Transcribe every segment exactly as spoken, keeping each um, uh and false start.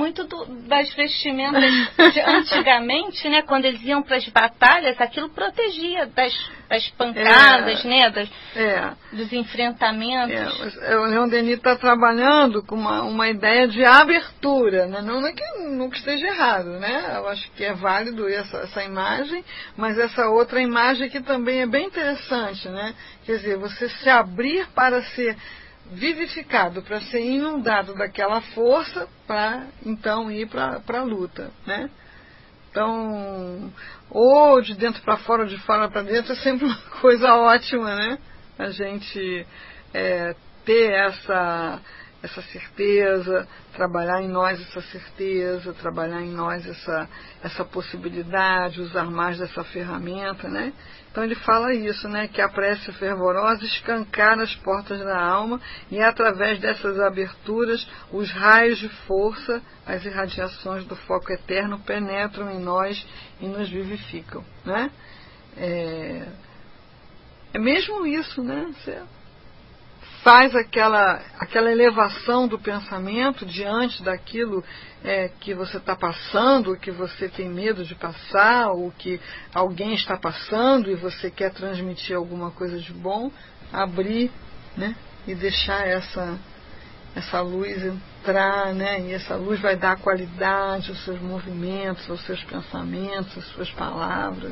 muito do, das vestimentas de antigamente, né? Quando eles iam para as batalhas, aquilo protegia das, das pancadas, é, né? Das, é, dos enfrentamentos. É, o Leon Denis está trabalhando com uma, uma ideia de abertura, né? Não, não é que nunca esteja errado, né? Eu acho que é válido essa, essa imagem, mas essa outra imagem que também é bem interessante, né? Quer dizer, você se abrir para ser vivificado, para ser inundado daquela força, para então ir para a luta, né? Então, ou de dentro para fora, ou de fora para dentro, é sempre uma coisa ótima, né? A gente é, ter essa, essa certeza, trabalhar em nós essa certeza, trabalhar em nós essa, essa possibilidade, usar mais dessa ferramenta, né? Então ele fala isso, né? Que a prece fervorosa escancara as portas da alma e através dessas aberturas os raios de força, as irradiações do foco eterno penetram em nós e nos vivificam, né? É, é mesmo isso, né? Você faz aquela, aquela elevação do pensamento diante daquilo é, que você está passando, que você tem medo de passar, ou que alguém está passando e você quer transmitir alguma coisa de bom, abrir, né, e deixar essa, essa luz entrar, né, e essa luz vai dar qualidade aos seus movimentos, aos seus pensamentos, às suas palavras.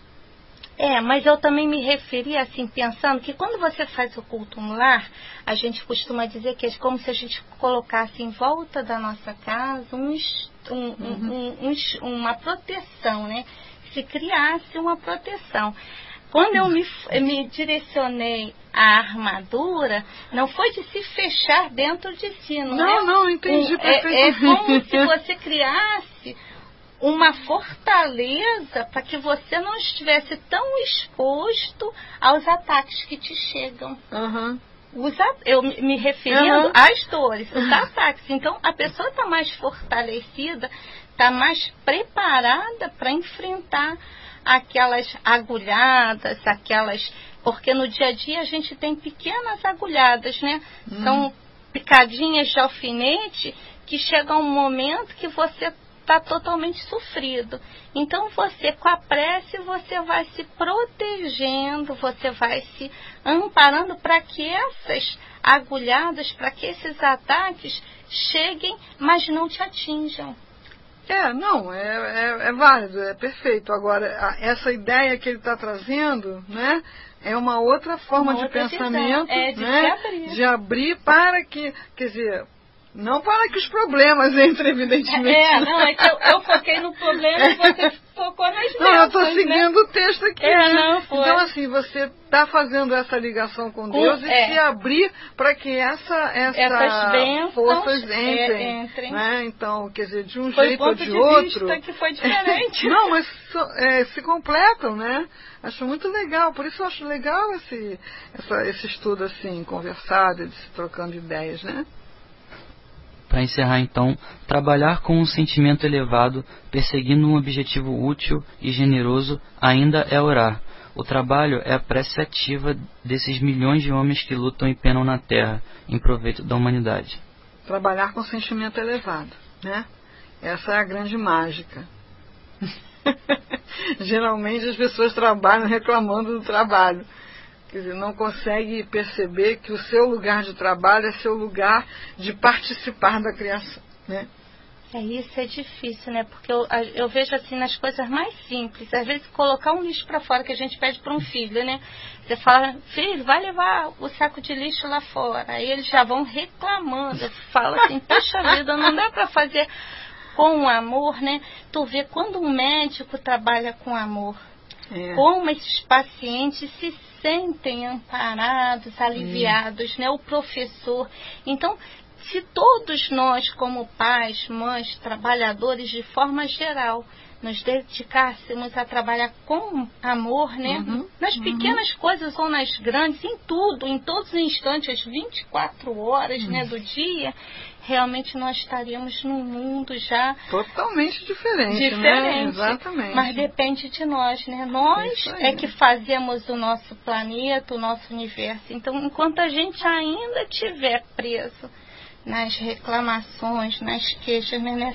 É, mas eu também me referi assim, pensando que quando você faz o culto no lar, a gente costuma dizer que é como se a gente colocasse em volta da nossa casa um, um, uhum. um, um, uma proteção, né? Se criasse uma proteção. Quando eu me, me direcionei à armadura, não foi de se fechar dentro de si, não, não é? Não, não, entendi um, perfeitamente. É, é como se você criasse uma fortaleza para que você não estivesse tão exposto aos ataques que te chegam. Uhum. Os, eu me referindo uhum. às dores, os ataques. Então, a pessoa está mais fortalecida, está mais preparada para enfrentar aquelas agulhadas, aquelas... Porque no dia a dia a gente tem pequenas agulhadas, né? Uhum. São picadinhas de alfinete que chega um momento que você está totalmente sofrido. Então você, com a prece, você vai se protegendo, você vai se amparando para que essas agulhadas, para que esses ataques cheguem, mas não te atinjam. É, não, é, é, é válido, é perfeito. Agora, a, essa ideia que ele está trazendo, né, é uma outra forma uma de outra pensamento, é de, né, abrir. de abrir para que, quer dizer, não para que os problemas entrem, evidentemente. É, não, é que eu, eu foquei no problema e você focou nas bênçãos. Não, eu estou seguindo, né, o texto aqui. É, né? não, foi. Então, assim, você está fazendo essa ligação com, com Deus e é. se abrir para que essa, essa essas bênçãos forças entrem. É, entrem. Né? Então, quer dizer, de um foi jeito ou de, de outro. Vista que foi diferente. Não, mas é, se completam, né? Acho muito legal. Por isso eu acho legal esse, essa, esse estudo assim, conversado, de se trocando ideias, né? Para encerrar então, trabalhar com um sentimento elevado, perseguindo um objetivo útil e generoso, ainda é orar. O trabalho é a prece ativa desses milhões de homens que lutam e penam na terra, em proveito da humanidade. Trabalhar com sentimento elevado, né? Essa é a grande mágica. Geralmente as pessoas trabalham reclamando do trabalho. Quer dizer, não consegue perceber que o seu lugar de trabalho é seu lugar de participar da criação, né? É, isso é difícil, né? Porque eu, eu vejo assim nas coisas mais simples. Às vezes colocar um lixo para fora que a gente pede para um filho, né? Você fala, filho, vai levar o saco de lixo lá fora. Aí eles já vão reclamando. Eu falo assim, poxa vida, não dá para fazer com amor, né? Tu vê quando um médico trabalha com amor, é. como esses pacientes se sentem amparados, aliviados, hum. né? O professor. Então, se todos nós, como pais, mães, trabalhadores, de forma geral, nos dedicássemos a trabalhar com amor, né? Uhum, nas pequenas uhum. coisas ou nas grandes, em tudo, em todos os instantes, as vinte e quatro horas uhum. né, do dia, realmente nós estaríamos num mundo já totalmente diferente, diferente, né? Exatamente. Mas depende de nós, né? Nós é que fazemos o nosso planeta, o nosso universo. Então, enquanto a gente ainda estiver preso nas reclamações, nas queixas, né,